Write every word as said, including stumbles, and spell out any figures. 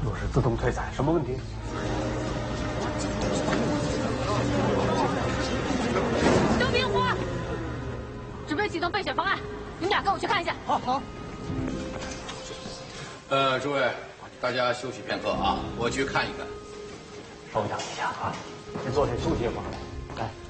又是自动退伞，什么问题？ 周明虎，准备启动备选方案，你们俩跟我去看一下。 好，好。 呃，诸位，大家休息片刻啊，我去看一看。 稍等一下啊，先坐下休息一会儿。来。